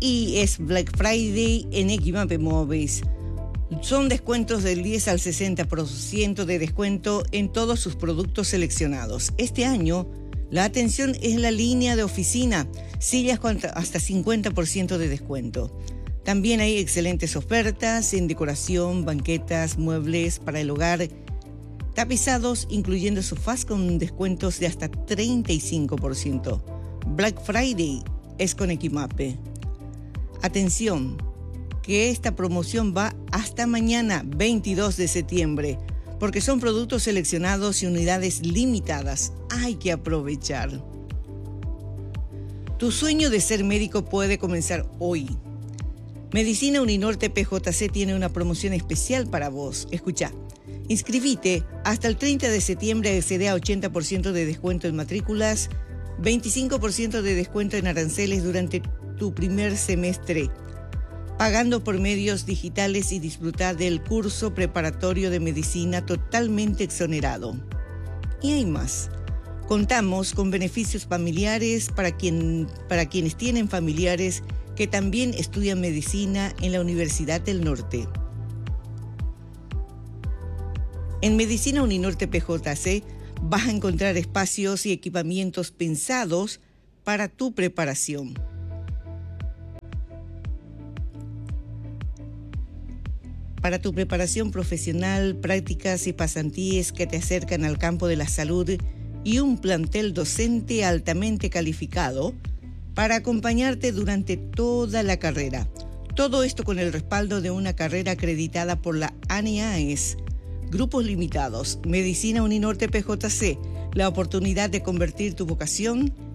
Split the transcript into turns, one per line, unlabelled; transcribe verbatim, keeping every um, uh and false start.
Y es Black Friday en Equimape Móviles. Son descuentos del diez al sesenta por ciento de descuento en todos sus productos seleccionados. Este año, la atención es la línea de oficina, sillas con hasta cincuenta por ciento de descuento. También hay excelentes ofertas en decoración, banquetas, muebles para el hogar, tapizados, incluyendo sofás con descuentos de hasta treinta y cinco por ciento. Black Friday es con Equimape. Atención, que esta promoción va hasta mañana, veintidós de septiembre, porque son productos seleccionados y unidades limitadas. Hay que aprovechar. Tu sueño de ser médico puede comenzar hoy. Medicina Uninorte P J C tiene una promoción especial para vos. Escucha, inscribite hasta el treinta de septiembre, accede a ochenta por ciento de descuento en matrículas, veinticinco por ciento de descuento en aranceles durante tu primer semestre, pagando por medios digitales y disfrutar del curso preparatorio de medicina totalmente exonerado. Y hay más. Contamos con beneficios familiares para, quien, para quienes tienen familiares que también estudian medicina en la Universidad del Norte. En Medicina Uninorte P J C vas a encontrar espacios y equipamientos pensados para tu preparación. Para tu preparación profesional, prácticas y pasantías que te acercan al campo de la salud y un plantel docente altamente calificado para acompañarte durante toda la carrera. Todo esto con el respaldo de una carrera acreditada por la ANEAES. Grupos limitados. Medicina Uninorte P J C, la oportunidad de convertir tu vocación